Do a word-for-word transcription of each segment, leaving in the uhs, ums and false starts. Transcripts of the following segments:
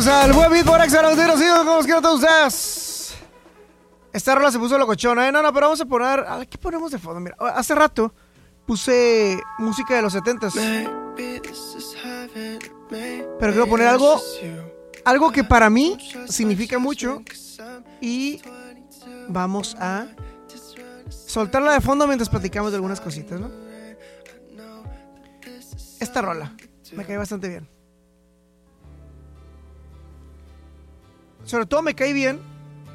Bienvenidos al Buen Beat por Exa noventa y dos. ¿Cómo es que no todos ustedes? Esta rola se puso locochona, ¿eh? No, no, pero vamos a poner... A ver, ¿qué ponemos de fondo? Mira, hace rato puse música de los setentas. Pero quiero poner algo... Algo que para mí significa mucho. Y vamos a soltarla de fondo mientras platicamos de algunas cositas, ¿no? Esta rola me cae bastante bien. Sobre todo me cae bien.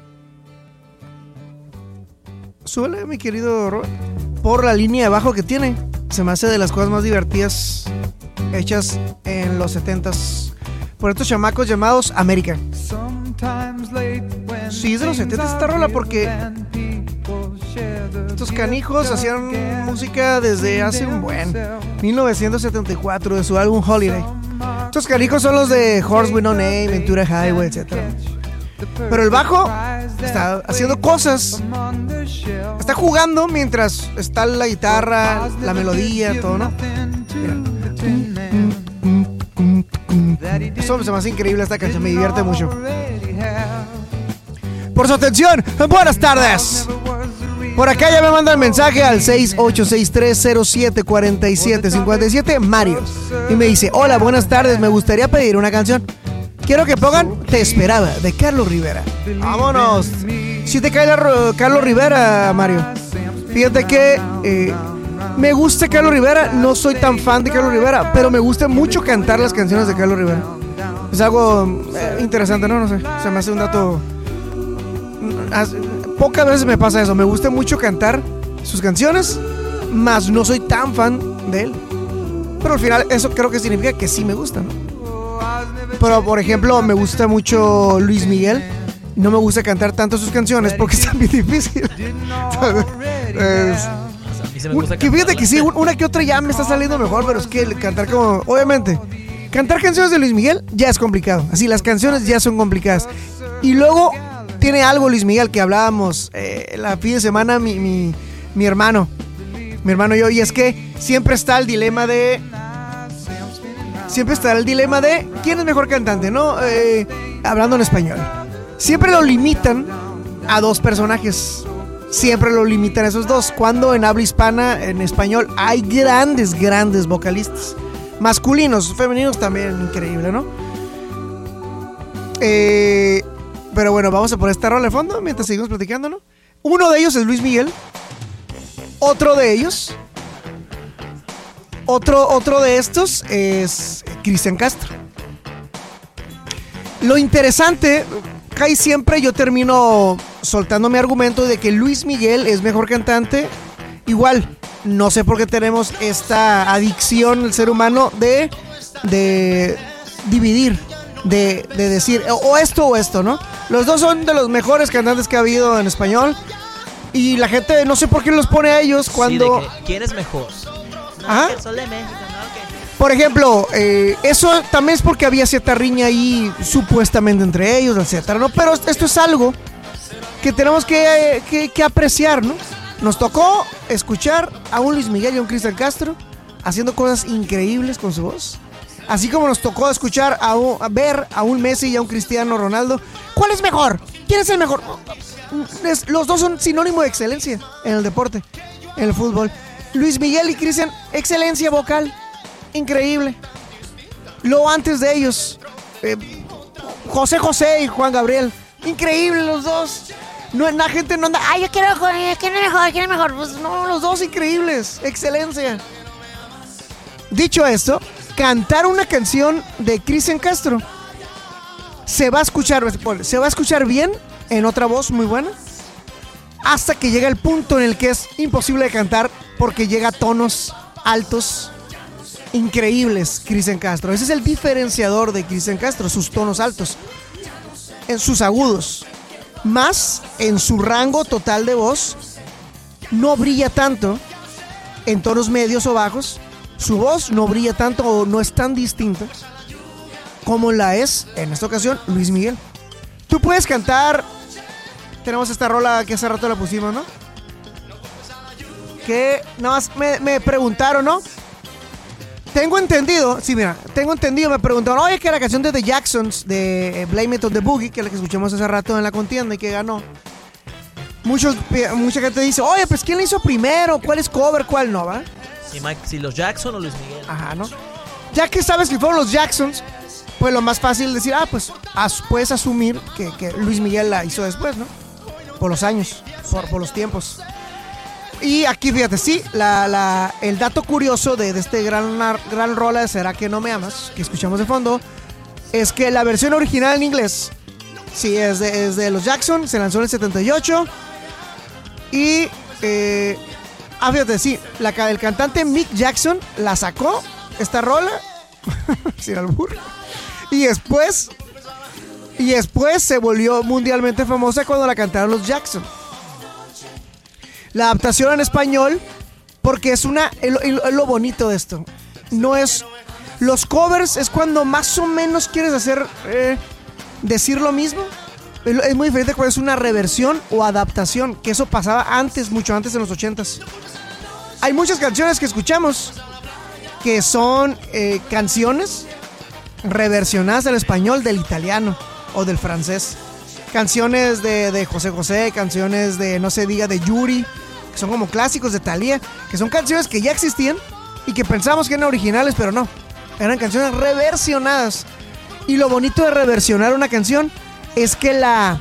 Súbele, mi querido Robert. Por la línea de bajo que tiene. Se me hace de las cosas más divertidas hechas en los setentas por estos chamacos llamados América. Sí, es de los setentas esta rola porque estos canijos hacían música desde hace un buen mil novecientos setenta y cuatro de su álbum Holiday. Estos canijos son los de Horse with No Name, Ventura Highway, etcétera. Pero el bajo está haciendo cosas, está jugando mientras está la guitarra, la melodía, todo, ¿no? Mira. Eso se me hace increíble esta canción, me divierte mucho. Por su atención, buenas tardes. Por acá ya me manda el mensaje al seis ocho seis tres cero siete cuatro siete cinco siete, Mario. Y me dice, hola, buenas tardes, me gustaría pedir una canción. Quiero que pongan Te Esperaba, de Carlos Rivera. Vámonos. Si te cae la, Carlos Rivera, Mario. Fíjate que eh, me gusta Carlos Rivera. No soy tan fan de Carlos Rivera, pero me gusta mucho cantar las canciones de Carlos Rivera. Es algo eh, interesante, ¿no? No sé, se me hace un dato... Pocas veces me pasa eso. Me gusta mucho cantar sus canciones, mas no soy tan fan de él. Pero al final eso creo que significa que sí me gusta, ¿no? Pero por ejemplo me gusta mucho Luis Miguel. No me gusta cantar tanto sus canciones porque está muy difícil. Es, un, que fíjate que sí, una que otra ya me está saliendo mejor, pero es que cantar como... Obviamente, cantar canciones de Luis Miguel ya es complicado. Así, las canciones ya son complicadas. Y luego tiene algo Luis Miguel que hablábamos eh, la fin de semana mi, mi, mi hermano. Mi hermano y yo. Y es que siempre está el dilema de... Siempre está el dilema de quién es mejor cantante, ¿no? Eh, hablando en español. Siempre lo limitan a dos personajes. Siempre lo limitan a esos dos. Cuando en habla hispana, en español, hay grandes, grandes vocalistas. Masculinos, femeninos también, increíble, ¿no? Eh, pero bueno, vamos a poner esta rola de fondo mientras seguimos platicando, ¿no? Uno de ellos es Luis Miguel. Otro de ellos... Otro, otro de estos es Cristian Castro. Lo interesante, casi siempre yo termino soltando mi argumento de que Luis Miguel es mejor cantante. Igual, no sé por qué tenemos esta adicción el ser humano de, de dividir, de, de decir o esto o esto, ¿no? Los dos son de los mejores cantantes que ha habido en español. Y la gente no sé por qué los pone a ellos cuando... Sí, de que, ¿quién es mejor? Ajá. Por ejemplo, eh, eso también es porque había cierta riña ahí supuestamente entre ellos, etcétera, ¿no? Pero esto es algo que tenemos que, que, que apreciar, ¿no? Nos tocó escuchar a un Luis Miguel y a un Cristian Castro haciendo cosas increíbles con su voz. Así como nos tocó escuchar a, un, a ver a un Messi y a un Cristiano Ronaldo. ¿Cuál es mejor? ¿Quién es el mejor? Es, los dos son sinónimo de excelencia en el deporte, en el fútbol. Luis Miguel y Cristian, excelencia vocal, increíble. Luego antes de ellos, eh, José José y Juan Gabriel, increíble los dos. No, la gente no anda, ay, yo quiero mejor, ¿quién es mejor? ¿Quién es mejor? Pues no, los dos increíbles, excelencia. Dicho esto, cantar una canción de Cristian Castro se va a escuchar, se va a escuchar bien en otra voz muy buena, hasta que llega el punto en el que es imposible de cantar porque llega a tonos altos increíbles. Cristian Castro, ese es el diferenciador de Cristian Castro, sus tonos altos, en sus agudos, más en su rango total de voz. No brilla tanto en tonos medios o bajos. Su voz no brilla tanto o no es tan distinta como la es en esta ocasión Luis Miguel. Tú puedes cantar. Tenemos esta rola que hace rato la pusimos, ¿no? Que nada más me, me preguntaron, ¿no? Tengo entendido, sí, mira, tengo entendido, me preguntaron, oye, que la canción de The Jacksons, de Blame It on the Boogie, que es la que escuchamos hace rato en la contienda y que ganó. Muchos, mucha gente dice, oye, pues ¿quién la hizo primero? ¿Cuál es cover? ¿Cuál no, va? Si, Mike, si los Jackson o Luis Miguel. Ajá, ¿no? Ya que sabes que fueron los Jacksons, pues lo más fácil es decir, ah, pues as, puedes asumir que, que Luis Miguel la hizo después, ¿no? Por los años, por, por los tiempos. Y aquí, fíjate, sí, la, la, el dato curioso de, de este gran, gran rola de Será que no me amas, que escuchamos de fondo, es que la versión original en inglés, sí, es de, es de los Jackson, se lanzó en el setenta y ocho. Y, eh, ah, fíjate, sí, la, el cantante Mick Jackson la sacó, esta rola, sin albur, y después, y después se volvió mundialmente famosa cuando la cantaron los Jackson. La adaptación en español, porque es una, es lo, es lo bonito de esto, no es, los covers es cuando más o menos quieres hacer, eh, decir lo mismo. Es muy diferente cuando es una reversión o adaptación, que eso pasaba antes, mucho antes en los ochentas. Hay muchas canciones que escuchamos que son eh, canciones reversionadas al español del italiano o del francés. Canciones de, de José José, canciones de No se diga de Yuri, que son como clásicos de Thalía, que son canciones que ya existían y que pensamos que eran originales, pero no. Eran canciones reversionadas. Y lo bonito de reversionar una canción es que la,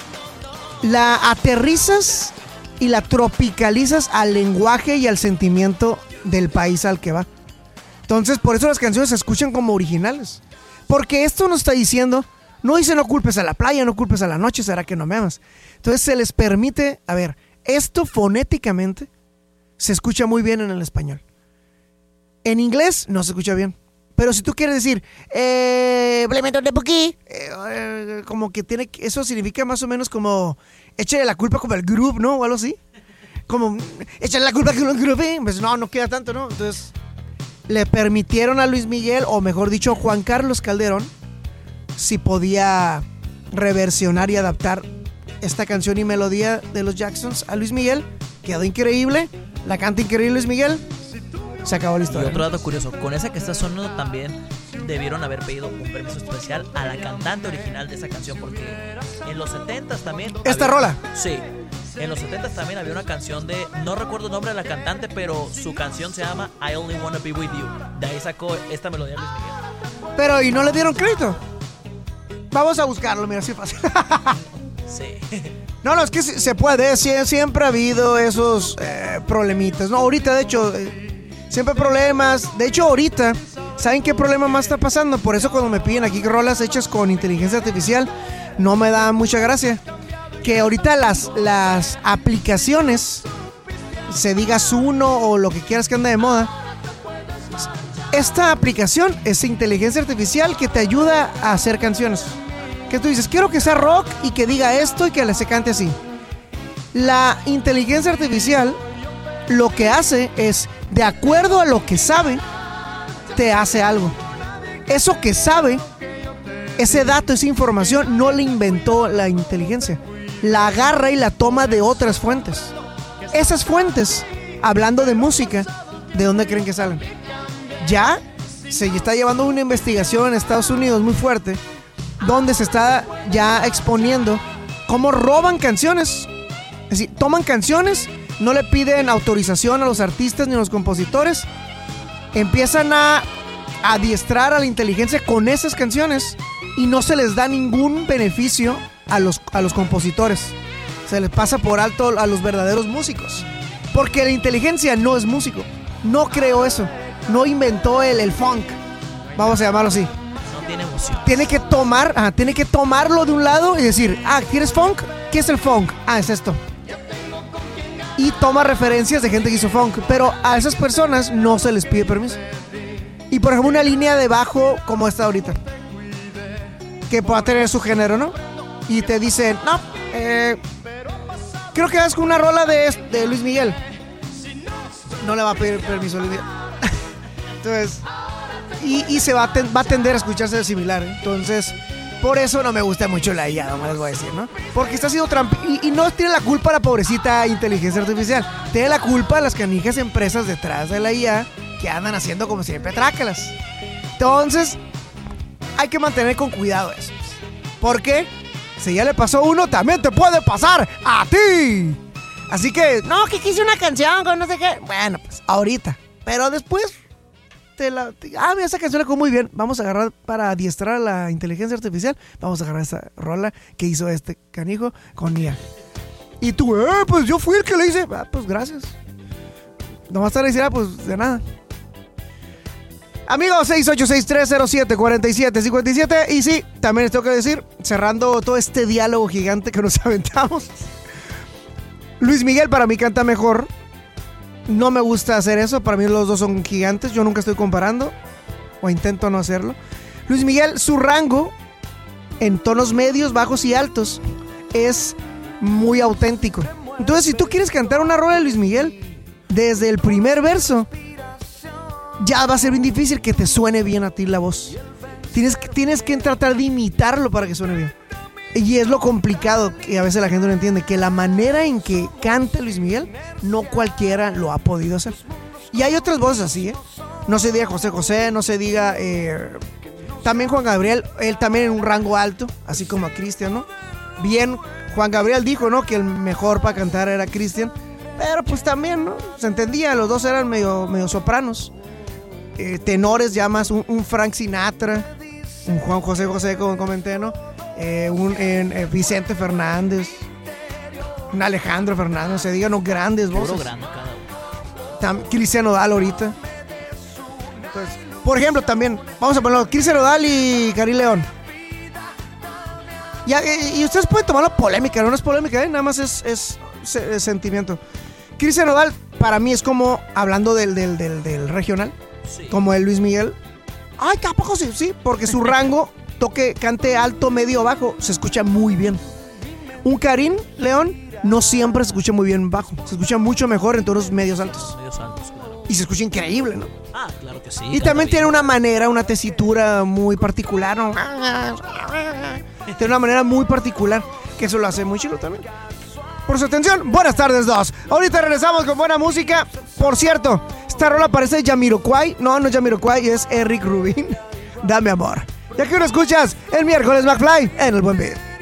la aterrizas y la tropicalizas al lenguaje y al sentimiento del país al que va. Entonces, por eso las canciones se escuchan como originales. Porque esto nos está diciendo, no dice no culpes a la playa, no culpes a la noche, será que no me amas. Entonces se les permite, a ver, esto fonéticamente se escucha muy bien en el español. En inglés no se escucha bien. Pero si tú quieres decir, eh, eh, eh, como que tiene, eso significa más o menos como, échale la culpa como al groove, ¿no? O algo así. Como, échale la culpa como al groove, pues no, no queda tanto, ¿no? Entonces, le permitieron a Luis Miguel, o mejor dicho, Juan Carlos Calderón, si podía reversionar y adaptar esta canción y melodía de los Jacksons a Luis Miguel. Quedó increíble, la canta increíble Luis Miguel. Se acabó la historia. Y otro dato curioso, con esa que está sonando también debieron haber pedido un permiso especial a la cantante original de esa canción, porque en los setentas también... ¿Esta había, rola? Sí, en los setentas también había una canción de... No recuerdo el nombre de la cantante, pero su canción se llama I Only Wanna Be With You. De ahí sacó esta melodía Luis Miguel. Pero, ¿y no le dieron crédito? Vamos a buscarlo, mira, así fácil. Sí. No, no, es que se puede, siempre ha habido esos eh, problemitas, ¿no? Ahorita, de hecho... Eh, Siempre problemas. De hecho, ahorita, ¿saben qué problema más está pasando? Por eso cuando me piden aquí rolas hechas con inteligencia artificial, no me da mucha gracia. Que ahorita las, las aplicaciones, se diga Zuno o lo que quieras que ande de moda, esta aplicación es inteligencia artificial que te ayuda a hacer canciones. Que tú dices, quiero que sea rock y que diga esto y que se cante así. La inteligencia artificial lo que hace es, de acuerdo a lo que sabe, te hace algo. Eso que sabe, ese dato, esa información, no la inventó la inteligencia. La agarra y la toma de otras fuentes. Esas fuentes, hablando de música, ¿de dónde creen que salen? Ya se está llevando una investigación en Estados Unidos muy fuerte, donde se está ya exponiendo cómo roban canciones. Es decir, toman canciones, no le piden autorización a los artistas ni a los compositores, empiezan a adiestrar a la inteligencia con esas canciones y no se les da ningún beneficio a los, a los compositores. Se les pasa por alto a los verdaderos músicos, porque la inteligencia no es músico, no creó eso, no inventó el, el funk, vamos a llamarlo así. No tiene emoción. Tiene que tomar, ah, tiene que tomarlo de un lado y decir, ah, ¿quieres funk? ¿Qué es el funk? Ah, es esto. Y toma referencias de gente que hizo funk, pero a esas personas no se les pide permiso. Y por ejemplo, una línea de bajo como esta ahorita, que pueda tener su género, ¿no? Y te dicen, no, eh, creo que hagas con una rola de, de Luis Miguel. No le va a pedir permiso a Luis Miguel. Entonces, y, y se va a, ten, va a tender a escucharse de similar, ¿eh? Entonces, por eso no me gusta mucho la I A, no les voy a decir, ¿no? Porque está haciendo trampa. Y, y no tiene la culpa la pobrecita inteligencia artificial. Tiene la culpa las canijas empresas detrás de la I A que andan haciendo como siempre trácalas. Entonces, hay que mantener con cuidado eso. ¿Por qué? Si ya le pasó a uno, también te puede pasar a ti. Así que, no, que quise una canción con no sé qué. Bueno, pues ahorita. Pero después, te la, te, ah, mira, esa canción la quedó muy bien. Vamos a agarrar para adiestrar a la inteligencia artificial. Vamos a agarrar esa rola que hizo este canijo con I A. Y tú, eh, pues yo fui el que le hice. Ah, pues gracias. Nomás estar diciendo, pues de nada. Amigos, seis ocho seis, tres cero siete, cuatro siete cinco siete. Y sí, también les tengo que decir, cerrando todo este diálogo gigante que nos aventamos, Luis Miguel para mí canta mejor. No me gusta hacer eso. Para mí los dos son gigantes. Yo nunca estoy comparando, o intento no hacerlo. Luis Miguel, su rango en tonos medios, bajos y altos es muy auténtico. Entonces, si tú quieres cantar una rola de Luis Miguel desde el primer verso, ya va a ser bien difícil que te suene bien a ti la voz. Tienes que, tienes que tratar de imitarlo para que suene bien. Y es lo complicado que a veces la gente no entiende, que la manera en que canta Luis Miguel, no cualquiera lo ha podido hacer. Y hay otras voces así, ¿eh? No se diga José José, no se diga... Eh, también Juan Gabriel, él también en un rango alto, así como a Cristian, ¿no? Bien, Juan Gabriel dijo, ¿no?, que el mejor para cantar era Cristian. Pero pues también, ¿no? Se entendía, los dos eran medio, medio sopranos. Eh, tenores ya más, un, un Frank Sinatra, un Juan José José, como comenté, ¿no? Eh, un eh, Vicente Fernández, un Alejandro Fernández, no se digan, no, grandes voces. Grande cada Tam, Cristian Nodal ahorita. Entonces, por ejemplo, también, vamos a ponerlo, Cristian Nodal y Karim León. Y, y, y ustedes pueden tomarlo polémica, no es polémica, ¿eh? Nada más es, es, es, es sentimiento. Cristian Nodal, para mí es como, hablando del, del, del, del regional, sí, como el Luis Miguel. Ay, tampoco sí, sí, porque su rango, toque, cante alto, medio, bajo, se escucha muy bien. Un Karim León no siempre se escucha muy bien bajo, se escucha mucho mejor en tonos medios altos. Medios altos, claro. Y se escucha increíble, ¿no? Ah, claro que sí. Y también tiene una manera, una tesitura muy particular, ¿no? Tiene una manera muy particular, que eso lo hace muy chido también. Por su atención, buenas tardes, dos. Ahorita regresamos con buena música. Por cierto, esta rola parece Jamiroquai. No, no es Jamiroquai, es Eric Rubin. Dame amor. Ya que uno escuchas el miércoles McFly en el Buen Beat.